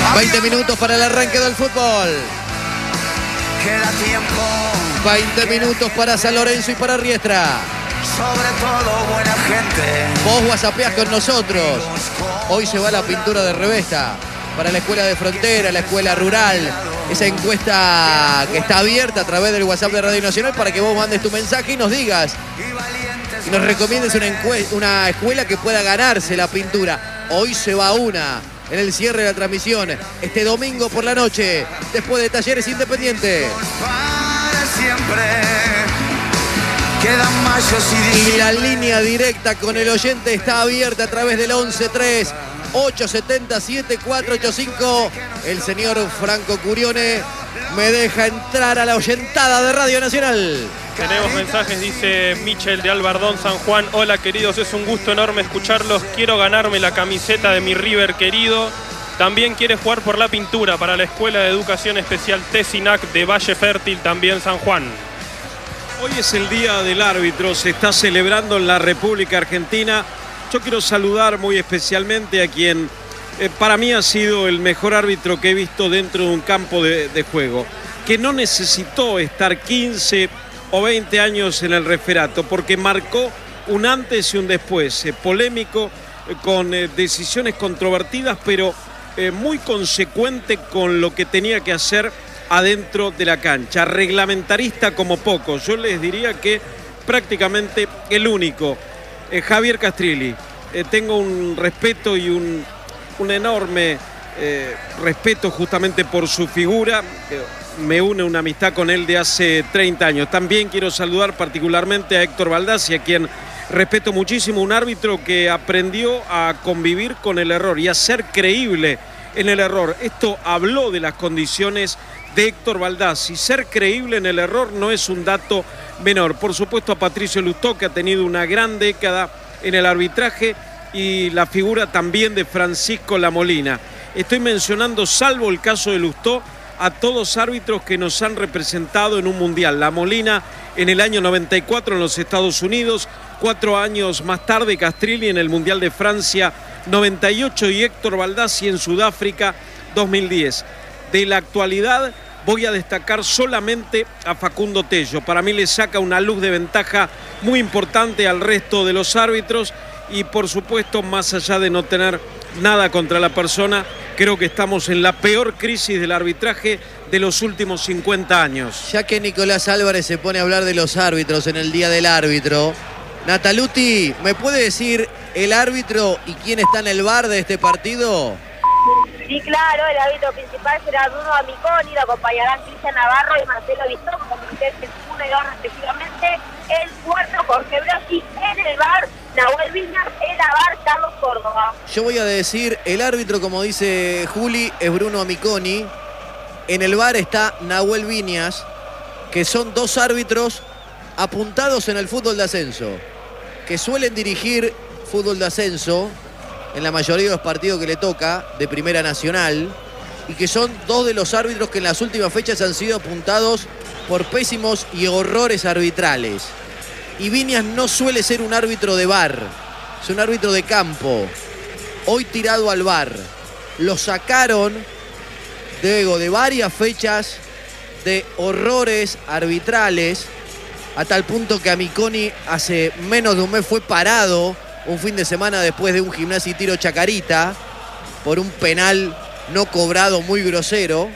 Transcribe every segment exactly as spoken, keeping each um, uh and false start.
veinte minutos para el arranque del fútbol. Queda tiempo. veinte minutos para San Lorenzo y para Riestra. Sobre todo buena gente. Vos whatsappeás con nosotros. Hoy se va la pintura de Revesta para la escuela de frontera, la escuela rural. Esa encuesta que está abierta a través del WhatsApp de Radio Nacional para que vos mandes tu mensaje y nos digas y nos recomiendes una, una escuela que pueda ganarse la pintura. Hoy se va una en el cierre de la transmisión este domingo por la noche, después de Talleres Independiente. Para siempre. Quedan mayos y Y la línea directa con el oyente está abierta a través del once tres ocho siete siete cuatro ocho cinco. El señor Franco Curione me deja entrar a la oyentada de Radio Nacional. Tenemos mensajes, dice Michel de Albardón, San Juan. Hola queridos, es un gusto enorme escucharlos. Quiero ganarme la camiseta de mi River querido. También quiere jugar por la pintura para la Escuela de Educación Especial Tesinac de Valle Fértil, también San Juan. Hoy es el Día del Árbitro, se está celebrando en la República Argentina. Yo quiero saludar muy especialmente a quien eh, para mí ha sido el mejor árbitro que he visto dentro de un campo de, de juego, que no necesitó estar quince o veinte años en el referato, porque marcó un antes y un después, eh, polémico, eh, con eh, decisiones controvertidas, pero eh, muy consecuente con lo que tenía que hacer adentro de la cancha, reglamentarista como pocos. Yo les diría que prácticamente el único. Eh, Javier Castrilli, eh, tengo un respeto y un, un enorme eh, respeto justamente por su figura. Eh, me une una amistad con él de hace treinta años. También quiero saludar particularmente a Héctor Baldassi, a quien respeto muchísimo, un árbitro que aprendió a convivir con el error y a ser creíble en el error. Esto habló de las condiciones de Héctor Baldassi. Ser creíble en el error no es un dato menor. Por supuesto a Patricio Lustó, que ha tenido una gran década en el arbitraje, y la figura también de Francisco Lamolina. Estoy mencionando, salvo el caso de Lustó, a todos árbitros que nos han representado en un mundial. Lamolina en el año noventa y cuatro en los Estados Unidos, cuatro años más tarde Castrilli en el Mundial de Francia noventa y ocho y Héctor Baldassi en Sudáfrica dos mil diez. De la actualidad voy a destacar solamente a Facundo Tello. Para mí le saca una luz de ventaja muy importante al resto de los árbitros y por supuesto, más allá de no tener nada contra la persona, creo que estamos en la peor crisis del arbitraje de los últimos cincuenta años. Ya que Nicolás Álvarez se pone a hablar de los árbitros en el Día del Árbitro, Nataluti, ¿me puede decir el árbitro y quién está en el V A R de este partido? Sí, claro, el árbitro principal será Bruno Amiconi, lo acompañarán Cristian Navarro y Marcelo Bistón, como ustedes el uno y dos respectivamente. El cuarto, Jorge Brasi, en el V A R, Nahuel Viñas, en la V A R, Carlos Córdoba. Yo voy a decir, el árbitro, como dice Juli, es Bruno Amiconi. En el V A R está Nahuel Viñas, que son dos árbitros apuntados en el fútbol de ascenso, que suelen dirigir fútbol de ascenso en la mayoría de los partidos que le toca de Primera Nacional, y que son dos de los árbitros que en las últimas fechas han sido apuntados por pésimos y horrores arbitrales. Y Viñas no suele ser un árbitro de V A R, es un árbitro de campo, hoy tirado al V A R. Lo sacaron luego de varias fechas de horrores arbitrales, a tal punto que Amiconi hace menos de un mes fue parado un fin de semana después de un Gimnasia y Tiro Chacarita por un penal no cobrado muy grosero.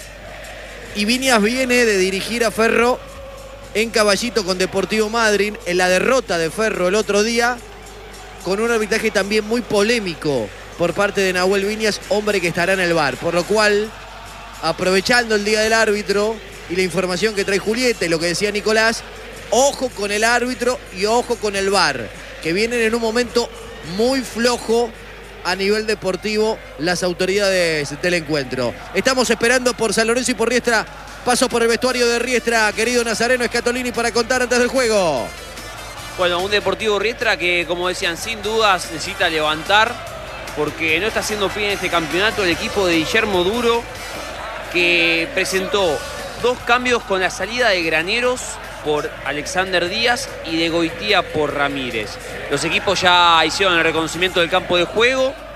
Y Viñas viene de dirigir a Ferro en Caballito con Deportivo Madryn, en la derrota de Ferro el otro día, con un arbitraje también muy polémico por parte de Nahuel Viñas, hombre que estará en el V A R. Por lo cual, aprovechando el Día del Árbitro y la información que trae Julieta y lo que decía Nicolás, ojo con el árbitro y ojo con el V A R, que vienen en un momento muy flojo a nivel deportivo las autoridades del encuentro. Estamos esperando por San Lorenzo y por Riestra. Paso por el vestuario de Riestra, querido Nazareno Scatolini, para contar antes del juego. Bueno, un Deportivo Riestra que, como decían, sin dudas necesita levantar, porque no está haciendo pie en este campeonato el equipo de Guillermo Duro, que presentó dos cambios con la salida de Graneros por Alexander Díaz y de Goitía por Ramírez. Los equipos ya hicieron el reconocimiento del campo de juego.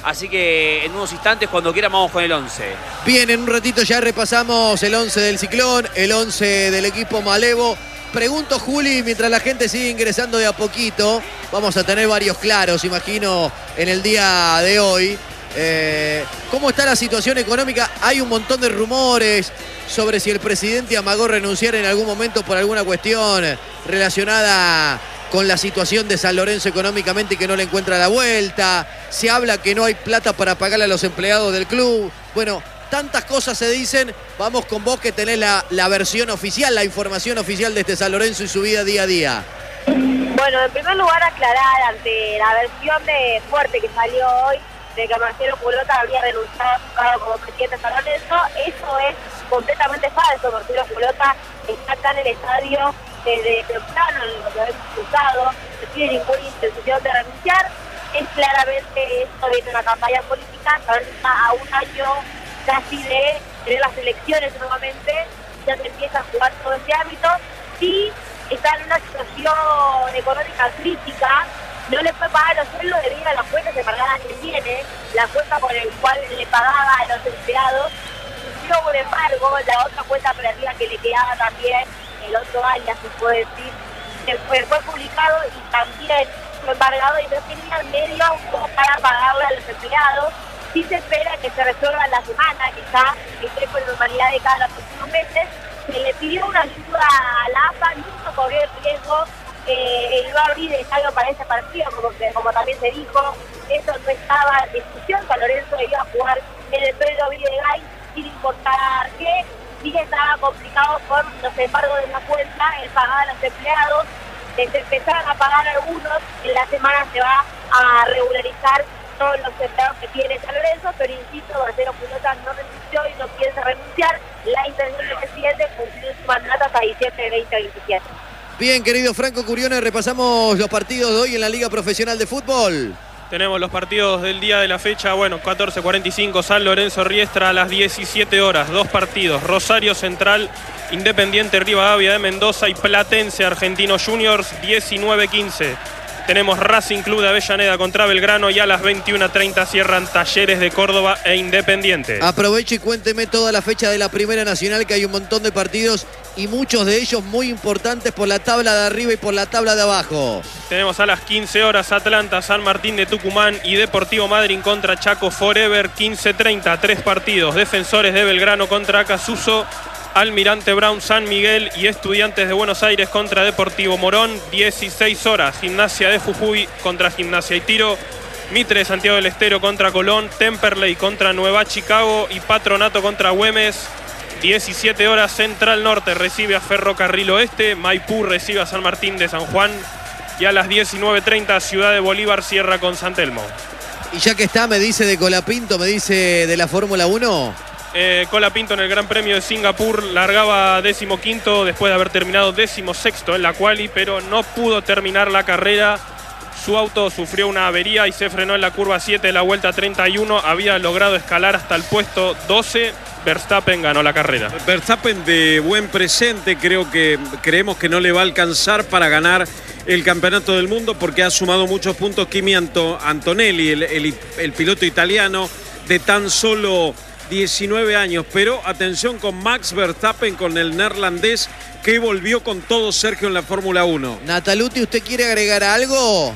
Así que en unos instantes, cuando quieran, vamos con el once. Bien, en un ratito ya repasamos el once del Ciclón, el once del equipo Malevo. Pregunto, Juli, mientras la gente sigue ingresando de a poquito, vamos a tener varios claros, imagino, en el día de hoy. Eh, ¿Cómo está la situación económica? Hay un montón de rumores sobre si el presidente amagó renunciar en algún momento por alguna cuestión relacionada con la situación de San Lorenzo económicamente y que no le encuentra la vuelta. Se habla que no hay plata para pagarle a los empleados del club. Bueno, tantas cosas se dicen. Vamos con vos que tenés la, la versión oficial, la información oficial de este San Lorenzo y su vida día a día. Bueno, en primer lugar aclarar ante la versión de fuerte que salió hoy de que Marcelo Culota había renunciado a su cargo como presidente de San Lorenzo. Eso es completamente falso. Marcelo Culota está acá en el estadio desde temprano, lo que hemos cruzado, no tiene ninguna intención de renunciar. Es claramente esto de una campaña política. San Lorenzo está a un año casi de tener las elecciones nuevamente, ya se empieza a jugar todo ese ámbito. Sí, está en una situación económica crítica, no le puede pagar los sueldos debido a las cuentas embargadas que tiene, la cuenta por el cual le pagaba a los empleados. Sin embargo, la otra cuenta operativa que le quedaba también, el otro año, se puede decir, que fue, fue publicado y también fue embargado y no tenía medios como para pagarle a los empleados. Sí se espera que se resuelva en la semana, quizá que esté con normalidad de cada próximos meses. Se le pidió una ayuda a la A F A, no corrió el riesgo, eh, él iba a abrir el estadio para ese partido, como, que, como también se dijo, eso no estaba en discusión. San Lorenzo iba a jugar en el Pedro Videgain sin importar qué. Sí que estaba complicado por los embargos de la cuenta, el pagar a los empleados, se empezaron a pagar algunos, en la semana se va a regularizar todos los empleados que tiene San Lorenzo, pero insisto, Marcelo Culota no renunció y no piensa renunciar. La intención del presidente es cumplir su mandato hasta diciembre de veinte veintisiete. Bien, querido Franco Curione, repasamos los partidos de hoy en la Liga Profesional de Fútbol. Tenemos los partidos del día de la fecha, bueno, catorce cuarenta y cinco, San Lorenzo Riestra a las diecisiete horas, dos partidos, Rosario Central, Independiente Rivadavia de Mendoza y Platense Argentino Juniors, diecinueve quince. Tenemos Racing Club de Avellaneda contra Belgrano y a las veintiuna treinta cierran Talleres de Córdoba e Independiente. Aproveche y cuénteme toda la fecha de la Primera Nacional, que hay un montón de partidos y muchos de ellos muy importantes por la tabla de arriba y por la tabla de abajo. Tenemos a las quince horas Atlanta, San Martín de Tucumán y Deportivo Madryn contra Chaco Forever, quince treinta, tres partidos, Defensores de Belgrano contra Acasuso, Almirante Brown San Miguel y Estudiantes de Buenos Aires contra Deportivo Morón, dieciséis horas, Gimnasia de Jujuy contra Gimnasia y Tiro, Mitre de Santiago del Estero contra Colón, Temperley contra Nueva Chicago y Patronato contra Güemes, diecisiete horas, Central Norte recibe a Ferrocarril Oeste, Maipú recibe a San Martín de San Juan y a las diecinueve treinta Ciudad de Bolívar cierra con San Telmo. Y ya que está, me dice de Colapinto, me dice de la Fórmula uno. Eh, Colapinto en el Gran Premio de Singapur largaba décimo quinto después de haber terminado décimo sexto en la quali, pero no pudo terminar la carrera. Su auto sufrió una avería y se frenó en la curva siete de la vuelta treinta y uno. Había logrado escalar hasta el puesto doce. Verstappen ganó la carrera. Verstappen de buen presente, creo que creemos que no le va a alcanzar para ganar el campeonato del mundo porque ha sumado muchos puntos Kimi Antonelli, el, el, el piloto italiano de tan solo diecinueve años, pero atención con Max Verstappen, con el neerlandés que volvió con todo, Sergio, en la Fórmula uno. Nataluti, ¿usted quiere agregar algo?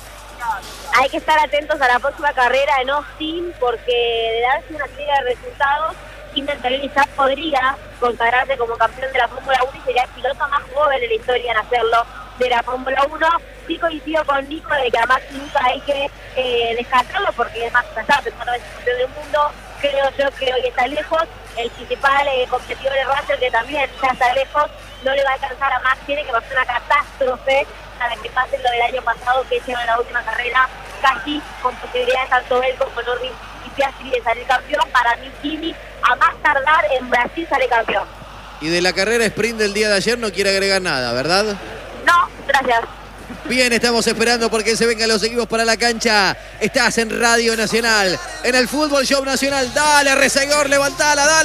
Hay que estar atentos a la próxima carrera en Austin, porque de darse una serie de resultados, Kimi Antonelli ya podría consagrarse como campeón de la Fórmula uno y sería el piloto más joven de la historia en hacerlo de la Fórmula uno. Sí coincido con Nico de que a Max nunca hay que eh, descartarlo, porque es Max Verstappen, no es campeón del mundo. Creo yo que hoy está lejos. El principal eh, competidor de Russell, que también ya está lejos, no le va a alcanzar a Max. Tiene que pasar una catástrofe para que pase lo del año pasado, que lleva en la última carrera casi con posibilidades tanto él como Norris y Piastri de salir campeón. Para mí, Kimi, a más tardar en Brasil, sale campeón. Y de la carrera sprint del día de ayer no quiere agregar nada, ¿verdad? No, gracias. Bien, estamos esperando porque se vengan los equipos para la cancha. Estás en Radio Nacional, en el Fútbol Show Nacional. Dale, Rezaigor, levantala, dale.